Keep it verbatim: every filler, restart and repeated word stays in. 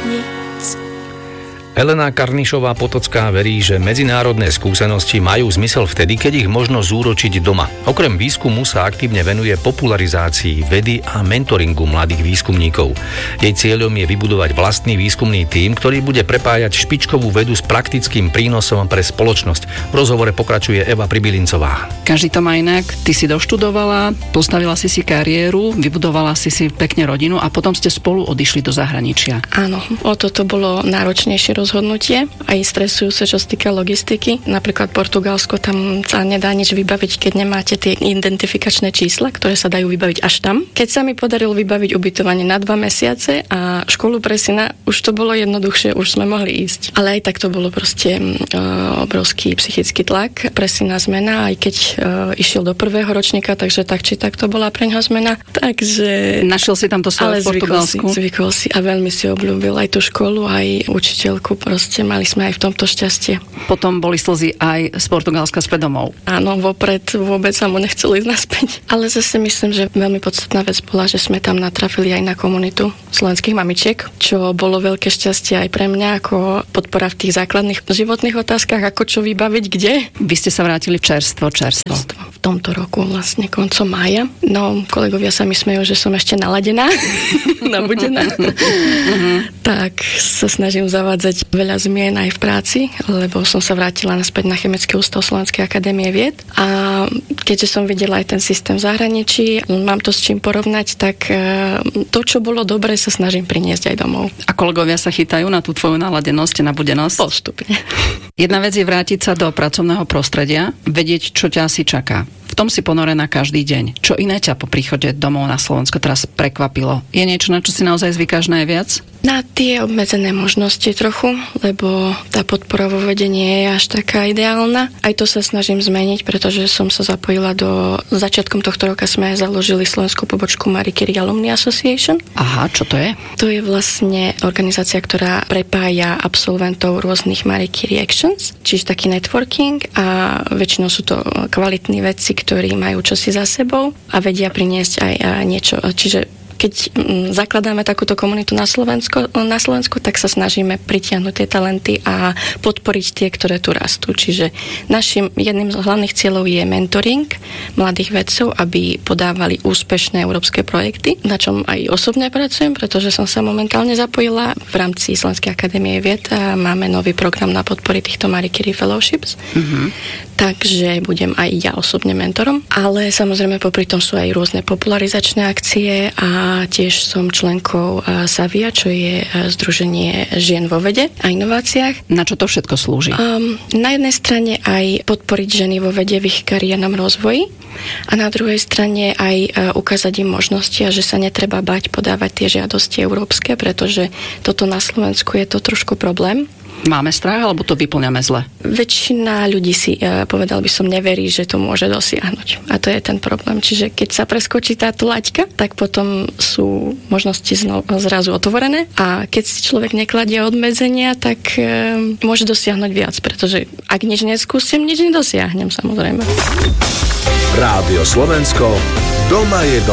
nic. Elena Karnišová-Potocká verí, že medzinárodné skúsenosti majú zmysel vtedy, keď ich možno zúročiť doma. Okrem výskumu sa aktívne venuje popularizácii vedy a mentoringu mladých výskumníkov. Jej cieľom je vybudovať vlastný výskumný tím, ktorý bude prepájať špičkovú vedu s praktickým prínosom pre spoločnosť. V rozhovore pokračuje Eva Pribylincová. Každý to má inak. Ty si doštudovala, postavila si si kariéru, vybudovala si si pekne rodinu a potom ste spolu odišli do zahraničia. Áno, o toto bolo náročnejšie rozhodnutie, aj stresujúce, čo sa týka logistiky. Napríklad Portugalsko, tam sa nedá nič vybaviť, keď nemáte tie identifikačné čísla, ktoré sa dajú vybaviť až tam. Keď sa mi podarilo vybaviť ubytovanie na dva mesiace a školu pre syna, už to bolo jednoduchšie, už sme mohli ísť. Ale aj tak to bolo proste uh, obrovský psychický tlak, pre syna zmena, aj keď uh, išiel do prvého ročníka, takže tak či tak to bola pre ňoho zmena. Takže... Našiel si tam to svoje v Portugalsku? Ale zvykol si a veľmi si obľúbil aj tú školu, aj učiteľku. Proste mali sme aj v tomto šťastie. Potom boli slzy aj z Portugalska späť domov. Áno, vopred vôbec sa mu nechceli ísť naspäť. Ale zase myslím, že veľmi podstatná vec bola, že sme tam natrafili aj na komunitu slovenských mamičiek, čo bolo veľké šťastie aj pre mňa ako podpora v tých základných životných otázkach, ako čo vybaviť kde. Vy ste sa vrátili v čerstvo, čerstvo. čerstvo. V tomto roku vlastne koncom mája. No, kolegovia sa mi smejú, že som ešte naladená, nabudená. Tak sa snažím zavádzať veľa zmien aj v práci, lebo som sa vrátila naspäť na Chemický ústav Slovenskej akadémie vied a keďže som videla aj ten systém v zahraničí, mám to s čím porovnať, tak to, čo bolo dobre, sa snažím priniesť aj domov. A kolegovia sa chytajú na tú tvoju naladenosť, nabudenosť? Postupne. Jedna vec je vrátiť sa do pracovného prostredia, vedieť, čo ťa asi čaká. V tom si ponorená každý deň. Čo iné ťa po príchode domov na Slovensko teraz prekvapilo? Je niečo, na čo si naozaj zvykáš najviac? Na tie obmedzené možnosti trochu, lebo tá podpora vo vede nie je až taká ideálna. Aj to sa snažím zmeniť, pretože som sa zapojila do... Začiatkom tohto roka sme založili slovenskú pobočku Marie Curie Alumni Association. Aha, čo to je? To je vlastne organizácia, ktorá prepája absolventov rôznych Marie Curie Actions, čiže taký networking a väčšinou sú to kvalitní vedci, ktorí majú čosi za sebou a vedia priniesť aj niečo. Čiže keď zakladáme takúto komunitu na Slovensku, na Slovensku, tak sa snažíme pritiahnuť tie talenty a podporiť tie, ktoré tu rastú. Čiže našim jedným z hlavných cieľov je mentoring mladých vedcov, aby podávali úspešné európske projekty, na čom aj osobne pracujem, pretože som sa momentálne zapojila v rámci Slovenskej akadémie vied a máme nový program na podpory týchto Marie Curie Fellowships. Mm-hmm. Takže budem aj ja osobne mentorom. Ale samozrejme popri tom sú aj rôzne popularizačné akcie a A tiež som členkou Savia, čo je Združenie žien vo vede a inováciách. Na čo to všetko slúži? Um, na jednej strane aj podporiť ženy vo vede v ich kariérnom rozvoji a na druhej strane aj uh, ukázať im možnosti a že sa netreba bať podávať tie žiadosti európske, pretože toto na Slovensku je to trošku problém. Máme strach, alebo to vyplňame zle? Väčšina ľudí si, uh, povedal by som, neverí, že to môže dosiahnuť. A to je ten problém. Čiže keď sa preskočí táto laťka, tak potom sú možnosti zno, zrazu otvorené. A keď si človek nekladie obmedzenia, tak uh, môže dosiahnuť viac. Pretože ak nič neskúsim, nič nedosiahnem, samozrejme. Rádio Slovensko, doma je doma.